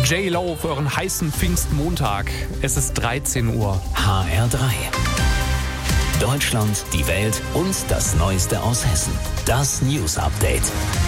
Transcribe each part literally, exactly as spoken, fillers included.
J-Lo für euren heißen Pfingstmontag. Es ist dreizehn Uhr. H R drei. Deutschland, die Welt und das Neueste aus Hessen. Das News Update.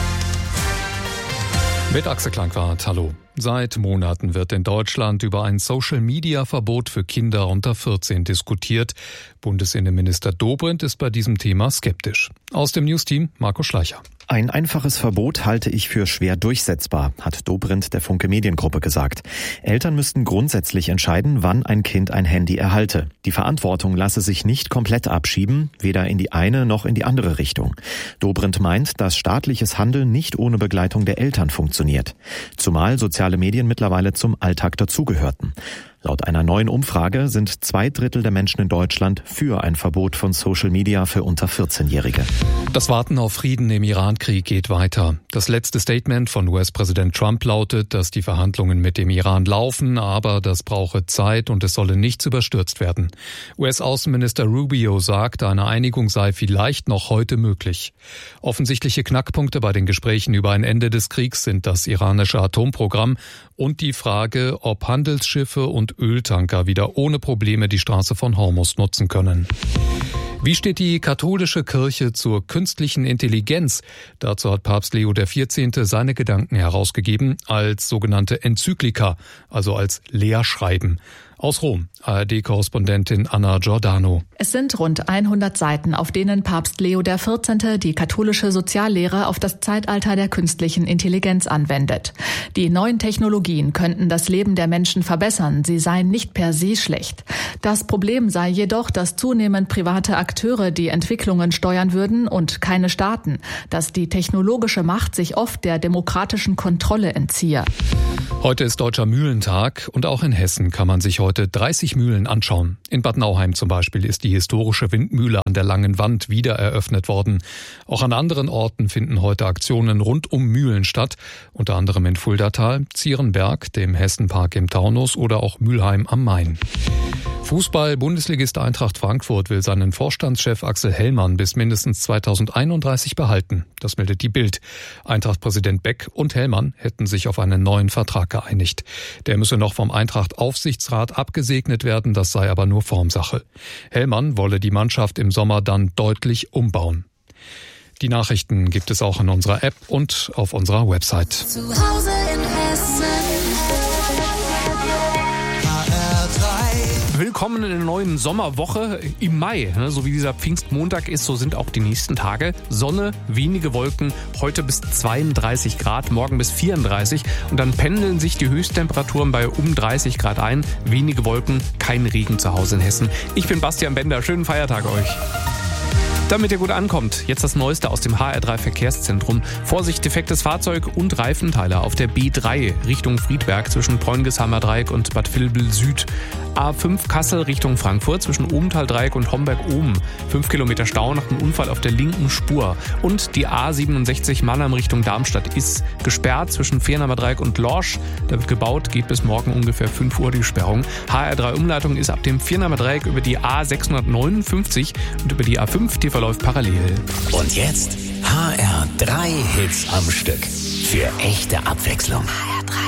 Mit Axel Klangwart, hallo. Seit Monaten wird in Deutschland über ein Social-Media-Verbot für Kinder unter vierzehn diskutiert. Bundesinnenminister Dobrindt ist bei diesem Thema skeptisch. Aus dem News-Team Marco Schleicher. Ein einfaches Verbot halte ich für schwer durchsetzbar, hat Dobrindt der Funke Mediengruppe gesagt. Eltern müssten grundsätzlich entscheiden, wann ein Kind ein Handy erhalte. Die Verantwortung lasse sich nicht komplett abschieben, weder in die eine noch in die andere Richtung. Dobrindt meint, dass staatliches Handeln nicht ohne Begleitung der Eltern funktioniert. Zumal soziale Medien mittlerweile zum Alltag dazugehörten. Laut einer neuen Umfrage sind zwei Drittel der Menschen in Deutschland für ein Verbot von Social Media für unter vierzehnjährige. Das Warten auf Frieden im Iran-Krieg geht weiter. Das letzte Statement von U S-Präsident Trump lautet, dass die Verhandlungen mit dem Iran laufen, aber das brauche Zeit und es solle nichts überstürzt werden. U S-Außenminister Rubio sagt, eine Einigung sei vielleicht noch heute möglich. Offensichtliche Knackpunkte bei den Gesprächen über ein Ende des Kriegs sind das iranische Atomprogramm und die Frage, ob Handelsschiffe und Öltanker wieder ohne Probleme die Straße von Hormuz nutzen können. Wie steht die katholische Kirche zur künstlichen Intelligenz? Dazu hat Papst Leo der vierzehnte seine Gedanken herausgegeben als sogenannte Enzyklika, also als Lehrschreiben. Aus Rom, A R D-Korrespondentin Anna Giordano. Es sind rund hundert Seiten, auf denen Papst Leo der vierzehnte die katholische Soziallehre auf das Zeitalter der künstlichen Intelligenz anwendet. Die neuen Technologien könnten das Leben der Menschen verbessern, sie seien nicht per se schlecht. Das Problem sei jedoch, dass zunehmend private Akteure die Entwicklungen steuern würden und keine Staaten, dass die technologische Macht sich oft der demokratischen Kontrolle entziehe. Heute ist Deutscher Mühlentag und auch in Hessen kann man sich heute dreißig Mühlen anschauen. In Bad Nauheim zum Beispiel ist die historische Windmühle an der Langen Wand wieder eröffnet worden. Auch an anderen Orten finden heute Aktionen rund um Mühlen statt, unter anderem in Fuldatal, Zierenberg, dem Hessenpark im Taunus oder auch Mülheim am Main. Fußball-Bundesligist Eintracht Frankfurt will seinen Vorstandschef Axel Hellmann bis mindestens zweitausendeinunddreißig behalten. Das meldet die Bild. Eintracht-Präsident Beck und Hellmann hätten sich auf einen neuen Vertrag geeinigt. Der müsse noch vom Eintracht-Aufsichtsrat abgesegnet werden, das sei aber nur Formsache. Hellmann wolle die Mannschaft im Sommer dann deutlich umbauen. Die Nachrichten gibt es auch in unserer App und auf unserer Website. Zu Hause in Hessen. Willkommen in der neuen Sommerwoche im Mai. So wie dieser Pfingstmontag ist, so sind auch die nächsten Tage. Sonne, wenige Wolken, heute bis zweiunddreißig Grad, morgen bis vierunddreißig. Und dann pendeln sich die Höchsttemperaturen bei um dreißig Grad ein. Wenige Wolken, kein Regen zu Hause in Hessen. Ich bin Bastian Bender, schönen Feiertag euch. Damit ihr gut ankommt, jetzt das Neueste aus dem H R drei Verkehrszentrum. Vorsicht, defektes Fahrzeug und Reifenteile auf der B drei Richtung Friedberg zwischen Preungesheimer Dreieck und Bad Vilbel Süd. A fünf Kassel Richtung Frankfurt zwischen Obenthal-Dreieck und Homberg-Oben. Fünf Kilometer Stau nach dem Unfall auf der linken Spur. Und die A siebenundsechzig Mannheim Richtung Darmstadt ist gesperrt zwischen Fehrenheimer Dreieck und Lorsch. Da wird gebaut, geht bis morgen ungefähr fünf Uhr die Sperrung. H R drei Umleitung ist ab dem Fehrenheimer Dreieck über die A sechshundertneunundfünfzig und über die A fünf, die verläuft parallel. Und jetzt H R drei Hits am Stück. Für echte Abwechslung. H R drei.